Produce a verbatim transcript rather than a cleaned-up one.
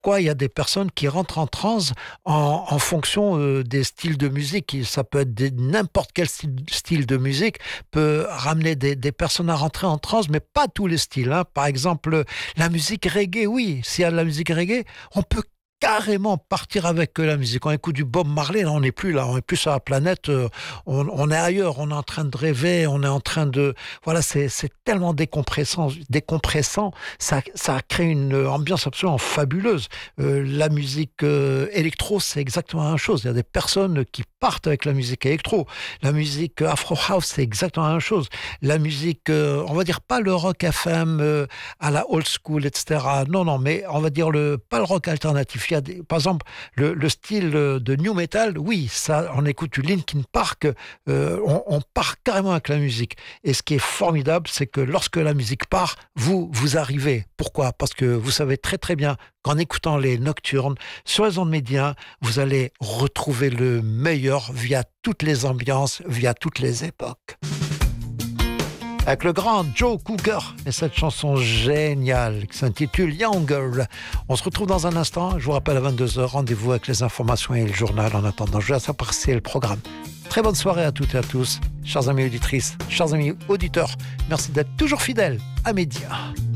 pourquoi il y a des personnes qui rentrent en transe en, en fonction euh, des styles de musique. Ça peut être des- n'importe quel style, style de musique peut ramener des, des personnes à rentrer en transe, mais pas tous les styles, hein. Par exemple, la musique reggae, oui, s'il y a de la musique reggae, on peut carrément partir avec euh, la musique. On écoute du Bob Marley, là on n'est plus là, on n'est plus sur la planète, euh, on, on est ailleurs, on est en train de rêver, on est en train de... Voilà, c'est c'est tellement décompressant, décompressant, ça, ça crée une ambiance absolument fabuleuse. Euh, la musique euh, électro, c'est exactement la même chose. Il y a des personnes qui partent avec la musique électro. La musique Afro House, c'est exactement la même chose. La musique, euh, on va dire pas le rock F M euh, à la old school, et cetera. Non, non, mais on va dire le, pas le rock alternatif. Il y a des- par exemple, le, le style euh, de new metal, oui, ça, on écoute du Linkin Park, euh, on, on part carrément avec la musique. Et ce qui est formidable, c'est que lorsque la musique part, vous, vous arrivez. Pourquoi? Parce que vous savez très très bien qu'en écoutant les nocturnes sur les ondes médias, vous allez retrouver le meilleur via toutes les ambiances, via toutes les époques. Avec le grand Joe Cocker et cette chanson géniale qui s'intitule Younger. On se retrouve dans un instant. Je vous rappelle à vingt-deux heures, rendez-vous avec les informations et le journal. En attendant, je vous laisse apprécier le programme. Très bonne soirée à toutes et à tous, chers amis auditrices, chers amis auditeurs. Merci d'être toujours fidèles à Média.